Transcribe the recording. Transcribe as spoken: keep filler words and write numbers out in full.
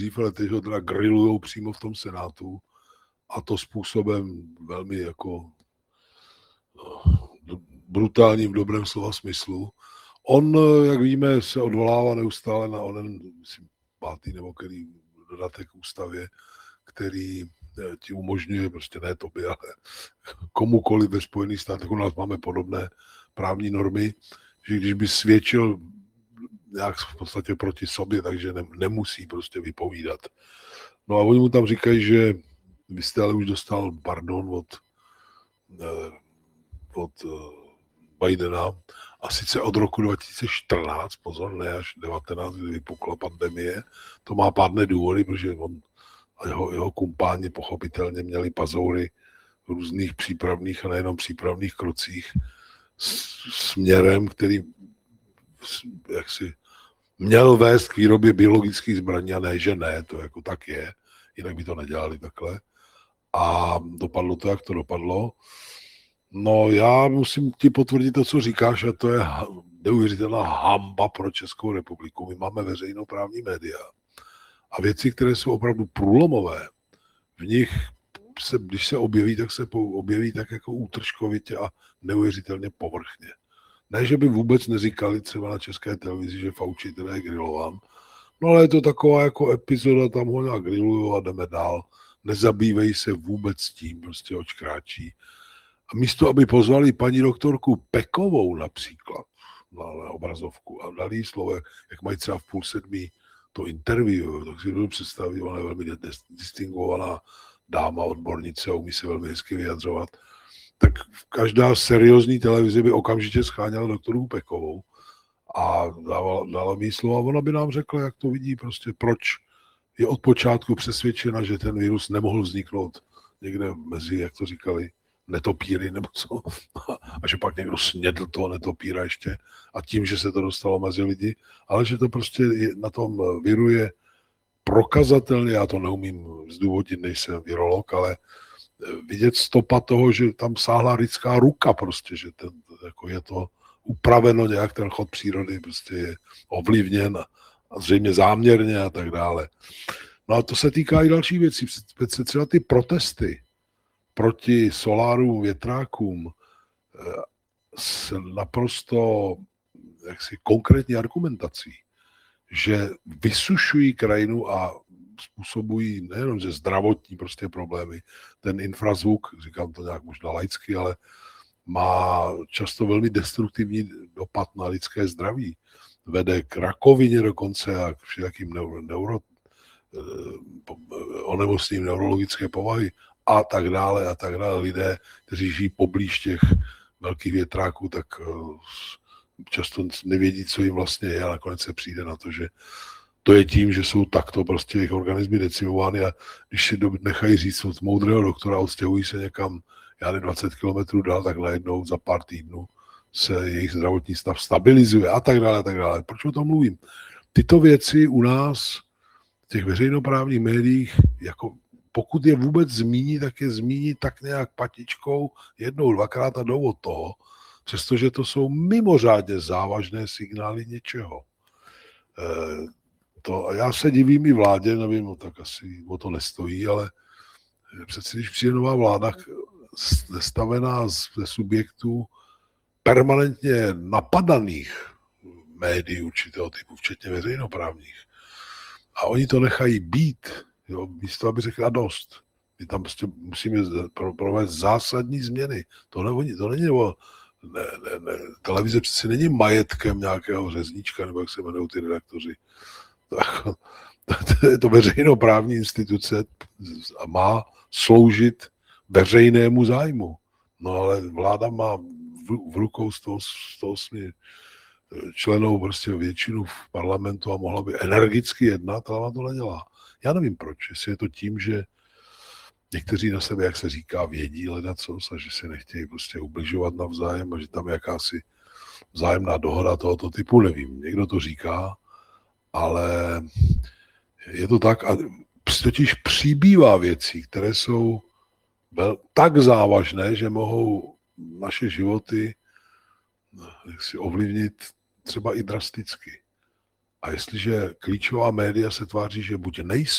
dřív, ale teď ho teda grillujou přímo v tom Senátu a to způsobem velmi jako brutálním v dobrém slova smyslu. On, jak víme, se odvolává neustále na onen, myslím, pátý nebo který dodatek k ústavě, který ti umožňuje, prostě ne tobě, ale komukoliv ve Spojených státech, u nás máme podobné právní normy, že když by svědčil nějak v podstatě proti sobě, takže ne, nemusí prostě vypovídat. No a oni mu tam říkají, že vy jste ale už dostal pardon od, od Bidena, a sice od roku dva tisíce čtrnáct, pozor, ne až devatenáct, kdy vypukla pandemie. To má pádné důvody, protože on a jeho, jeho kumpáni pochopitelně měli pazoury v různých přípravných a nejenom přípravných krocích směrem, který jaksi měl vést k výrobě biologických zbraní, a ne, že ne, to jako tak je, jinak by to nedělali takhle. A dopadlo to, jak to dopadlo. No já musím ti potvrdit to, co říkáš, a to je neuvěřitelná hanba pro Českou republiku. My máme veřejnoprávní média a věci, které jsou opravdu průlomové, v nich se, když se objeví, tak se objeví tak jako útržkovitě a neuvěřitelně povrchně. Ne, že by vůbec neříkali třeba na České televizi, že Fauci teda je grilován, no ale je to taková jako epizoda, tam ho nějak grillují a jdeme dál. Nezabývají se vůbec tím, prostě oč kráčí. A místo, aby pozvali paní doktorku Pekovou například na, na obrazovku a dali jí slovo, jak mají třeba v půl sedmí to interview, tak si budu představit, ona je velmi distingovaná dáma, odbornice a umí se velmi hezky vyjadřovat, tak každá seriózní televize by okamžitě scháněla doktorku Pekovou a dala, dala mi slovo a ona by nám řekla, jak to vidí, prostě proč je od počátku přesvědčena, že ten virus nemohl vzniknout někde mezi, jak to říkali, netopíry nebo co, a že pak někdo snědl toho netopíra ještě a tím, že se to dostalo mezi lidi, ale že to prostě na tom viru je prokazatelně, já to neumím zdůvodnit, nejsem virolog, ale vidět stopa toho, že tam sáhla lidská ruka prostě, že ten, jako je to upraveno nějak, ten chod přírody prostě je ovlivněn a zřejmě záměrně a tak dále. No a to se týká i dalších věcí, třeba ty protesty proti solárům, větrákům s naprosto jaksi konkrétní argumentací, že vysušují krajinu a způsobují nejenom, že zdravotní prostě problémy. Ten infrazvuk, říkám to nějak možná laicky, ale má často velmi destruktivní dopad na lidské zdraví. Vede k rakovině dokonce a k všelijakým neuro, neuro, onemocněním neurologické povahy a tak dále a tak dále. Lidé, kteří žijí poblíž těch velkých větráků, tak často nevědí, co jim vlastně je a nakonec se přijde na to, že to je tím, že jsou takto prostě jejich organismy decimovány a když si nechají říct od moudrého doktora, odstěhují se někam, já nevím, dvacet kilometrů dál, tak najednou za pár týdnů se jejich zdravotní stav stabilizuje a tak dále a tak dále. Proč o tom mluvím? Tyto věci u nás v těch veřejnoprávních médiích, jako pokud je vůbec zmíní, tak je zmíní tak nějak patičkou jednou, dvakrát a jdou od toho, přestože to jsou mimořádně závažné signály něčeho. E, to, a já se divím i vládě, nevím, no tak asi o to nestojí, ale přece když přijde nová vláda stavená ze subjektů permanentně napadaných médií určitého typu, včetně veřejnoprávních, a oni to nechají být, jo, místo, aby řekla dost. My tam prostě musíme provést zásadní změny. To, ne, to není o Ne, ne, ne. Televize přeci není majetkem nějakého řezníčka, nebo jak se jmenují ty redaktoři. To, to je to veřejnoprávní instituce a má sloužit veřejnému zájmu. No ale vláda má v, v rukou sto osm členů prostě většinu v parlamentu a mohla by energicky jednat, ale ona to nedělá. Já nevím proč, jestli je to tím, že někteří na sebe, jak se říká, vědí ledacos a že se nechtějí prostě ubližovat navzájem a že tam je jakási vzájemná dohoda tohoto typu, nevím. Někdo to říká, ale je to tak a totiž přibývá věcí, které jsou tak závažné, že mohou naše životy si ovlivnit třeba i drasticky. A jestliže klíčová média se tváří, že buď nejsou,